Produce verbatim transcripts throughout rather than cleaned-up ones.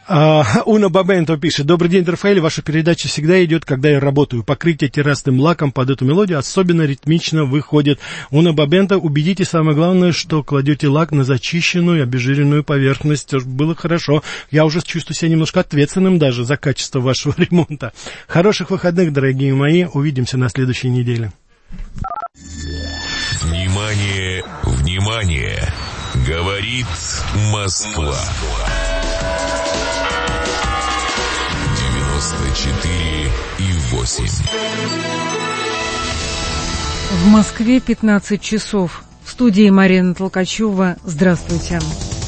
Уна Бабенто пишет: добрый день, Рафаэль, ваша передача всегда идет, когда я работаю. Покрытие террасным лаком под эту мелодию особенно ритмично выходит. Уна Бабенто, убедите, самое главное, что кладете лак на зачищенную, обезжиренную поверхность. Было хорошо. Я уже чувствую себя немножко ответственным даже за качество вашего ремонта. Хороших выходных, дорогие мои. Увидимся на следующей неделе. Внимание, внимание! Говорит Москва. девяносто четыре и восемь. В Москве пятнадцать часов. В студии Марина Толкачева. Здравствуйте.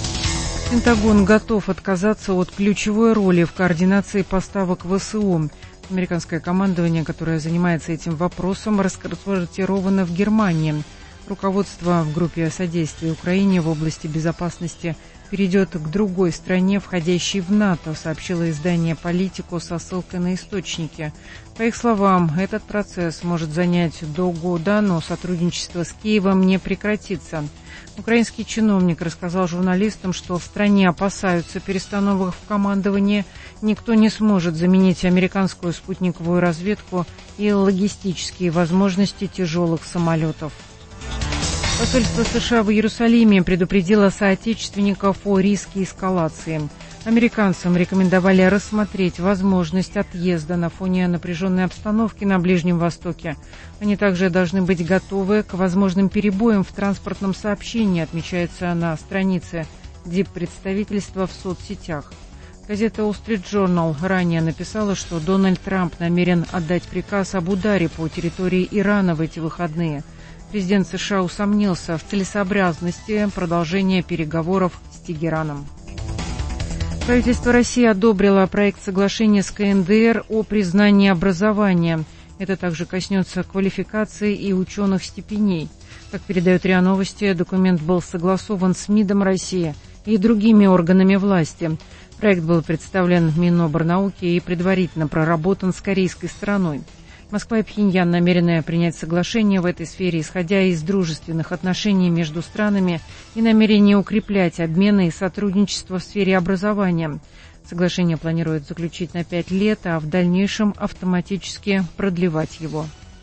Пентагон готов отказаться от ключевой роли в координации поставок ВСУ. Американское командование, которое занимается этим вопросом, расквартировано в Германии. Руководство в группе содействия Украине в области безопасности перейдет к другой стране, входящей в НАТО, сообщило издание «Политику» со ссылкой на источники. По их словам, этот процесс может занять до года, но сотрудничество с Киевом не прекратится. Украинский чиновник рассказал журналистам, что в стране опасаются перестановок в командовании, никто не сможет заменить американскую спутниковую разведку и логистические возможности тяжелых самолетов. Посольство США в Иерусалиме предупредило соотечественников о риске эскалации. Американцам рекомендовали рассмотреть возможность отъезда на фоне напряженной обстановки на Ближнем Востоке. Они также должны быть готовы к возможным перебоям в транспортном сообщении, отмечается на странице диппредставительства в соцсетях. Газета Wall Street Journal ранее написала, что Дональд Трамп намерен отдать приказ об ударе по территории Ирана в эти выходные. Президент США усомнился в целесообразности продолжения переговоров с Тегераном. Правительство России одобрило проект соглашения с КНДР о признании образования. Это также коснется квалификации и ученых степеней. Как передают РИА Новости, документ был согласован с МИДом России и другими органами власти. Проект был представлен Миноборнауки и предварительно проработан с корейской стороной. Москва и Пхеньян намерены принять соглашение в этой сфере, исходя из дружественных отношений между странами и намерения укреплять обмены и сотрудничество в сфере образования. Соглашение планируют заключить на пять лет, а в дальнейшем автоматически продлевать его.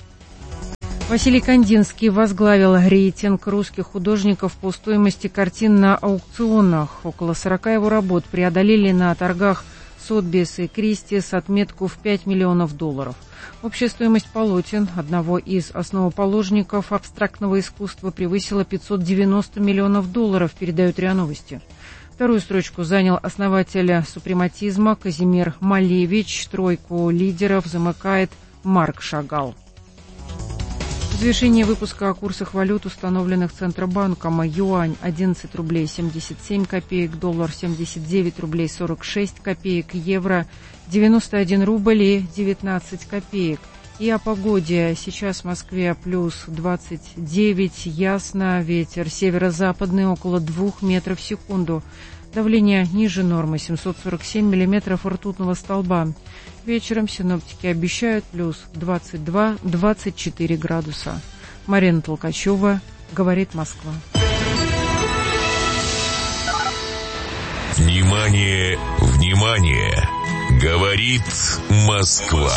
Василий Кандинский возглавил рейтинг русских художников по стоимости картин на аукционах. Около сорока его работ преодолели на торгах Сотбис и Кристис отметку в пять миллионов долларов. Общая стоимость полотен одного из основоположников абстрактного искусства превысила пятьсот девяносто миллионов долларов, передают РИА Новости. Вторую строчку занял основатель супрематизма Казимир Малевич. Тройку лидеров замыкает Марк Шагал. В завершение выпуска о курсах валют, установленных Центробанком: юань одиннадцать рублей семьдесят семь копеек, доллар семьдесят девять рублей сорок шесть копеек, евро девяносто один рубль и девятнадцать копеек. И о погоде. Сейчас в Москве плюс двадцать девять, ясно, ветер северо-западный около двух метров в секунду. Давление ниже нормы семьсот сорок семь миллиметров ртутного столба. Вечером синоптики обещают плюс двадцать два - двадцать четыре градуса. Марина Толкачева, говорит Москва. Внимание, внимание! Говорит Москва.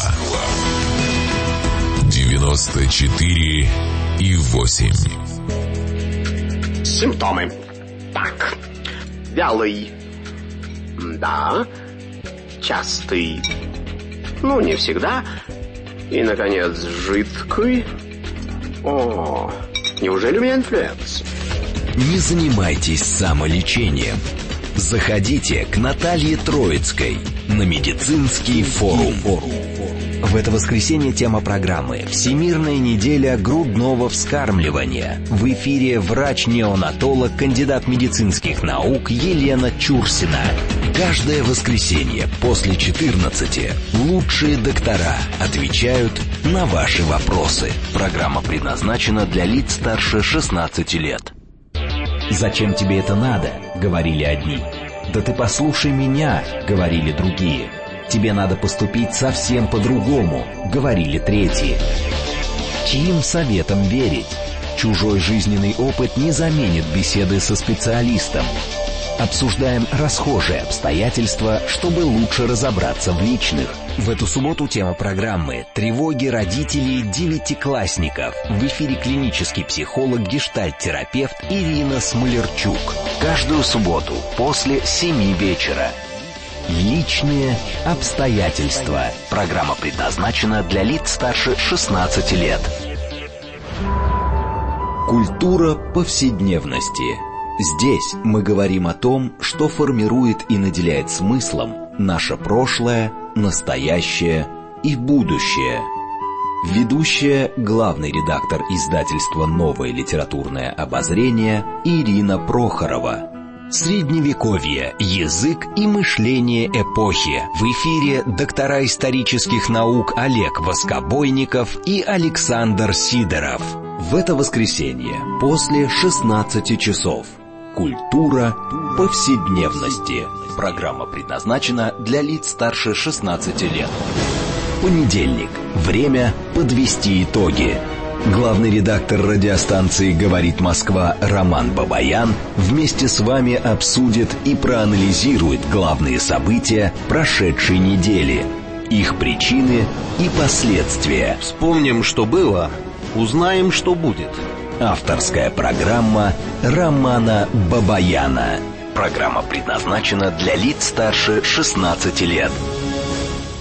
девяносто четыре и восемь. Симптомы. Так. Вялый. Да. Частый. Ну, не всегда. И, наконец, жидкий. О, неужели у меня инфлюенс? Не занимайтесь самолечением. Заходите к Наталье Троицкой на медицинский форум. В это воскресенье тема программы «Всемирная неделя грудного вскармливания». В эфире врач-неонатолог, кандидат медицинских наук Елена Чурсина. Каждое воскресенье после четырнадцати лучшие доктора отвечают на ваши вопросы. Программа предназначена для лиц старше шестнадцати лет. «Зачем тебе это надо?» — говорили одни. «Да ты послушай меня!» — говорили другие. «Тебе надо поступить совсем по-другому», — говорили третьи. Чьим советам верить? Чужой жизненный опыт не заменит беседы со специалистом. Обсуждаем расхожие обстоятельства, чтобы лучше разобраться в личных. В эту субботу тема программы «Тревоги родителей девятиклассников». В эфире клинический психолог-гештальт-терапевт Ирина Смолерчук. Каждую субботу после семи вечера. Личные обстоятельства. Программа предназначена для лиц старше шестнадцати лет. Культура повседневности. Здесь мы говорим о том, что формирует и наделяет смыслом наше прошлое, настоящее и будущее. Ведущая, главный редактор издательства «Новое литературное обозрение» Ирина Прохорова. Средневековье. Язык и мышление эпохи. В эфире доктора исторических наук Олег Воскобойников и Александр Сидоров. В это воскресенье после шестнадцати часов. Культура повседневности. Программа предназначена для лиц старше шестнадцати лет. Понедельник. Время подвести итоги. Главный редактор радиостанции «Говорит Москва» Роман Бабаян вместе с вами обсудит и проанализирует главные события прошедшей недели, их причины и последствия. Вспомним, что было, узнаем, что будет. Авторская программа Романа Бабаяна. Программа предназначена для лиц старше шестнадцати лет.